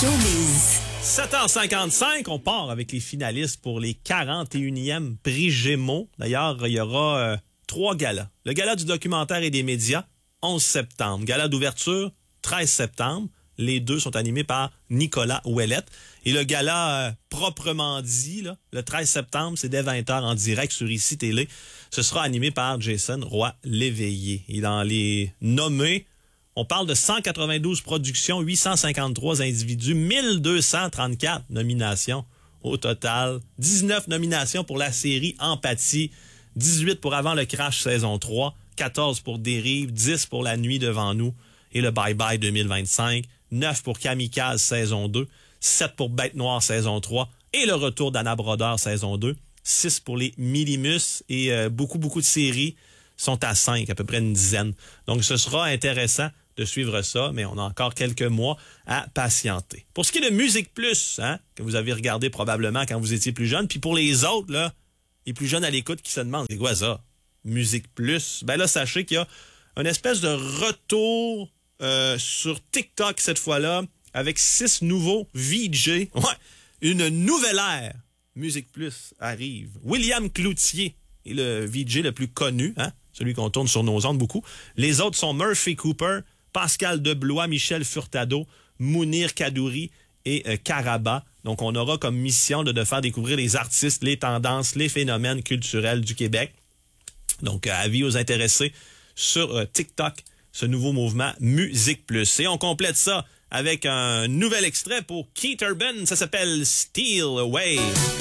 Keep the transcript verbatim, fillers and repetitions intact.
Showbiz. sept heures cinquante-cinq, on part avec les finalistes pour les quarante et unième prix Gémeaux. D'ailleurs, il y aura euh, trois galas. Le gala du documentaire et des médias, onze septembre. Gala d'ouverture, treize septembre. Les deux sont animés par Nicolas Ouellette. Et le gala euh, proprement dit, là, le treize septembre, c'est dès vingt heures en direct sur Ici Télé. Ce sera animé par Jason Roy-Léveillé. Et dans les nommés, on parle de cent quatre-vingt-douze productions, huit cent cinquante-trois individus, mille deux cent trente-quatre nominations au total. dix-neuf nominations pour la série Empathie, dix-huit pour Avant le crash saison trois, quatorze pour Dérive, dix pour La nuit devant nous et le Bye Bye deux mille vingt-cinq, neuf pour Kamikaze saison deux, sept pour Bête Noire saison trois et le retour d'Anna Brodeur saison deux, six pour les Millimus et euh, beaucoup, beaucoup de séries sont à cinq, à peu près une dizaine. Donc, ce sera intéressant de suivre ça, mais on a encore quelques mois à patienter. Pour ce qui est de Musique Plus, hein, que vous avez regardé probablement quand vous étiez plus jeune, puis pour les autres, là, les plus jeunes à l'écoute qui se demandent, c'est quoi ça? Musique Plus? Ben là, sachez qu'il y a une espèce de retour euh, sur TikTok cette fois-là, avec six nouveaux V J. Ouais, une nouvelle ère. Musique Plus arrive. William Cloutier est le V J le plus connu, hein, celui qu'on tourne sur nos ondes beaucoup. Les autres sont Murphy Cooper, Pascal Deblois, Michel Furtado, Mounir Kadouri et euh, Caraba. Donc, on aura comme mission de, de faire découvrir les artistes, les tendances, les phénomènes culturels du Québec. Donc, euh, avis aux intéressés sur euh, TikTok, ce nouveau mouvement Musique Plus. Et on complète ça avec un nouvel extrait pour Keith Urban. Ça s'appelle Steal Away.